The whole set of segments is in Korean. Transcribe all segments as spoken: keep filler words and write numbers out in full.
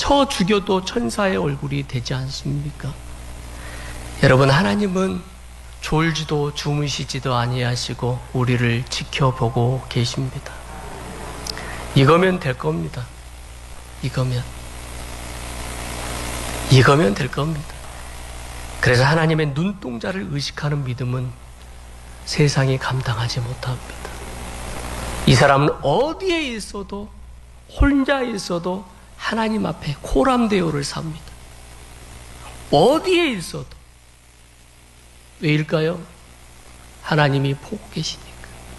쳐 죽여도 천사의 얼굴이 되지 않습니까? 여러분, 하나님은 졸지도 주무시지도 아니하시고 우리를 지켜보고 계십니다. 이거면 될 겁니다. 이거면 이거면 될 겁니다. 그래서 하나님의 눈동자를 의식하는 믿음은 세상이 감당하지 못합니다. 이 사람은 어디에 있어도, 혼자 있어도 하나님 앞에 코람데오를 삽니다. 어디에 있어도. 왜일까요? 하나님이 보고 계시니까.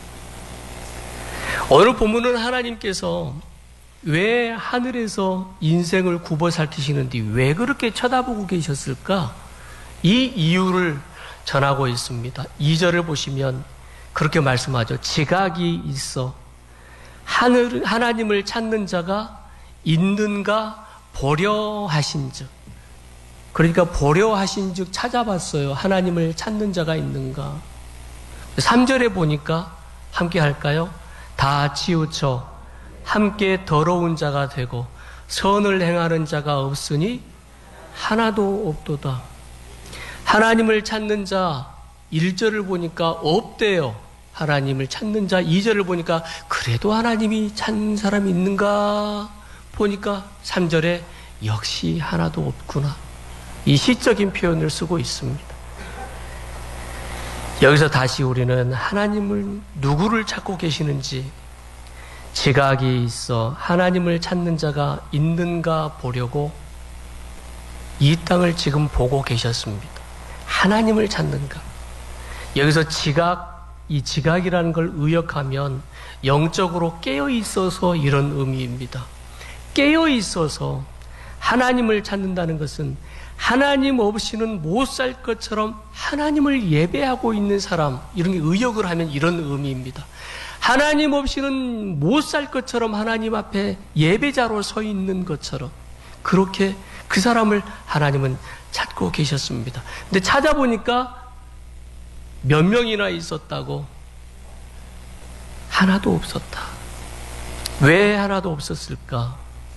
오늘 본문은 하나님께서 왜 하늘에서 인생을 굽어 살피시는지 왜 그렇게 쳐다보고 계셨을까? 이 이유를 전하고 있습니다. 이 절을 보시면 그렇게 말씀하죠. 지각이 있어 하늘, 하나님을 찾는 자가 있는가 보려 하신즉. 그러니까 보려 하신즉 찾아봤어요. 하나님을 찾는 자가 있는가. 삼 절에 보니까 함께 할까요? 다 치우쳐 함께 더러운 자가 되고 선을 행하는 자가 없으니 하나도 없도다. 하나님을 찾는 자 일 절을 보니까 없대요. 하나님을 찾는 자 이 절을 보니까 그래도 하나님이 찾는 사람이 있는가 보니까 삼 절에 역시 하나도 없구나. 이 시적인 표현을 쓰고 있습니다. 여기서 다시 우리는 하나님을 누구를 찾고 계시는지, 지각이 있어 하나님을 찾는 자가 있는가 보려고 이 땅을 지금 보고 계셨습니다. 하나님을 찾는가. 여기서 지각, 이 지각이라는 걸 의역하면 영적으로 깨어 있어서 이런 의미입니다. 깨어 있어서 하나님을 찾는다는 것은 하나님 없이는 못 살 것처럼 하나님을 예배하고 있는 사람, 이런 게 의역을 하면 이런 의미입니다. 하나님 없이는 못 살 것처럼 하나님 앞에 예배자로 서 있는 것처럼 그렇게 그 사람을 하나님은 찾고 계셨습니다. 근데 찾아보니까 몇 명이나 있었다고? 하나도 없었다. 왜 하나도 없었을까?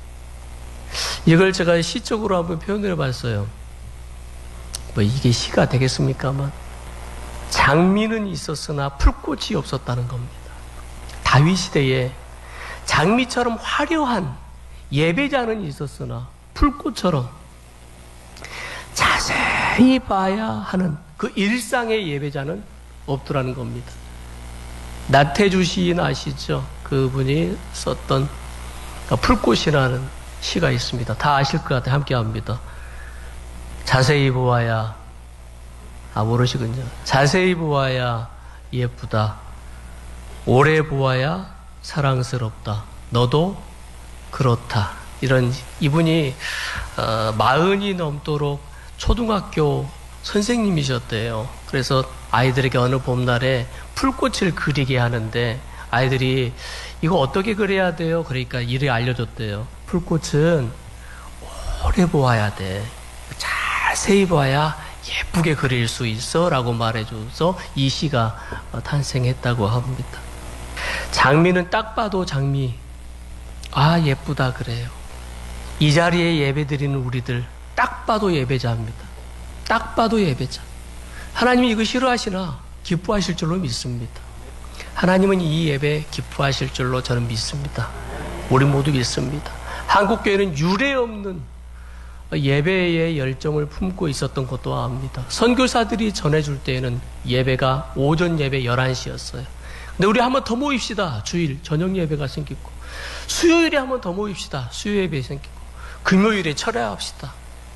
이걸 제가 시적으로 한번 표현을 해봤어요. 뭐 이게 시가 되겠습니까만 장미는 있었으나 풀꽃이 없었다는 겁니다. 다윗 시대에 장미처럼 화려한 예배자는 있었으나 풀꽃처럼 자세히 봐야 하는 그 일상의 예배자는 없더라는 겁니다. 나태주 시인 아시죠? 그분이 썼던 풀꽃이라는 시가 있습니다. 다 아실 것 같아요. 함께 합니다. 자세히 보아야, 아 모르시군요. 자세히 보아야 예쁘다. 오래 보아야 사랑스럽다. 너도 그렇다. 이런, 이분이 어, 마흔이 넘도록 초등학교 선생님이셨대요. 그래서 아이들에게 어느 봄날에 풀꽃을 그리게 하는데 아이들이 이거 어떻게 그려야 돼요? 그러니까 이를 알려줬대요. 풀꽃은 오래 보아야 돼. 자세히 봐야 예쁘게 그릴 수 있어 라고 말해줘서 이 시가 탄생했다고 합니다. 장미는 딱 봐도 장미, 아 예쁘다 그래요. 이 자리에 예배드리는 우리들 딱 봐도 예배자입니다. 딱 봐도 예배자. 하나님이 이거 싫어하시나 기뻐하실 줄로 믿습니다. 하나님은 이 예배 기뻐하실 줄로 저는 믿습니다. 우리 모두 믿습니다. 한국교회는 유례 없는 예배의 열정을 품고 있었던 것도 압니다. 선교사들이 전해줄 때에는 예배가 오전 예배 열한 시였어요. 근데 우리 한번 더 모입시다. 주일 저녁 예배가 생기고, 수요일에 한번 더 모입시다. 수요 예배 생기고, 금요일에 철야합시다.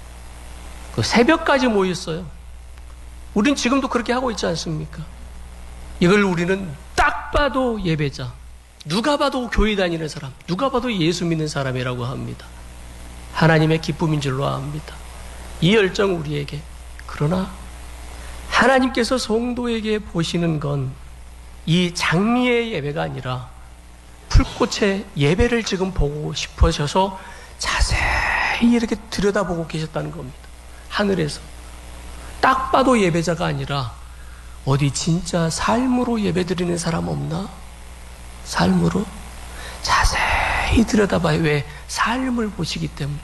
그 새벽까지 모였어요. 우린 지금도 그렇게 하고 있지 않습니까? 이걸 우리는 딱 봐도 예배자, 누가 봐도 교회 다니는 사람, 누가 봐도 예수 믿는 사람이라고 합니다. 하나님의 기쁨인 줄로 압니다. 이 열정 우리에게. 그러나 하나님께서 성도에게 보시는 건 이 장미의 예배가 아니라 풀꽃의 예배를 지금 보고 싶으셔서 자세히 이렇게 들여다보고 계셨다는 겁니다. 하늘에서. 딱 봐도 예배자가 아니라 어디 진짜 삶으로 예배드리는 사람 없나? 삶으로? 자세히 들여다봐요. 왜? 삶을 보시기 때문에.